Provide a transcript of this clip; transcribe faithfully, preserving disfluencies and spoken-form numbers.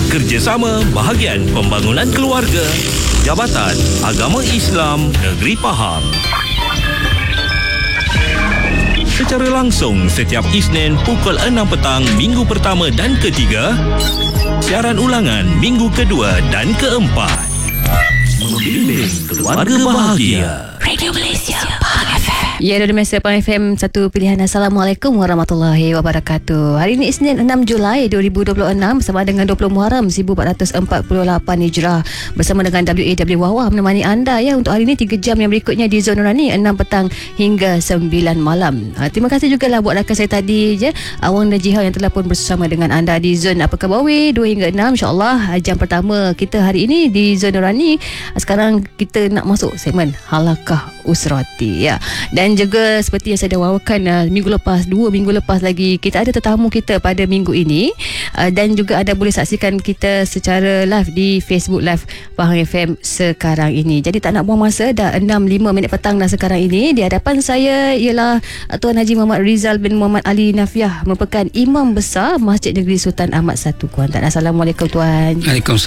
Kerjasama Bahagian Pembangunan Keluarga, Jabatan Agama Islam Negeri Pahang. Secara langsung setiap Isnin pukul enam petang minggu pertama dan ketiga. Siaran ulangan minggu kedua dan keempat. Membimbing keluarga bahagia. Radio Malaysia Pahang F M. Ya, Radio Malaysia Pahang F M, satu pilihan. Assalamualaikum warahmatullahi wabarakatuh. Hari ini Isnin enam Julai dua ribu dua puluh enam bersama dengan dua puluh Muharram seribu empat ratus empat puluh lapan Hijrah. Bersama dengan W A W Wawah menemani anda ya untuk hari ini tiga jam yang berikutnya di Zon Nurani enam petang hingga sembilan malam. Ha, terima kasih juga lah buat rakan saya tadi je, Awang dan Jihau yang telah pun bersama dengan anda di Zon Apa Khabar Weh dua hingga enam. InsyaAllah jam pertama kita hari ini di Zon Nurani. Sekarang kita nak masuk segmen Halakah Usrati ya. Dan juga seperti yang saya dah wawakan uh, minggu lepas, dua minggu lepas lagi, kita ada tetamu kita pada minggu ini, uh, dan juga ada boleh saksikan kita secara live di Facebook Live Pahang F M sekarang ini. Jadi tak nak buang masa, dah enam lima minit petang dah sekarang ini. Di hadapan saya ialah uh, Tuan Haji Muhammad Rizal bin Muhammad Ali Nafiah, merupakan Imam Besar Masjid Negeri Sultan Ahmad satu, Kuantan. Assalamualaikum Tuan. Waalaikumsalam.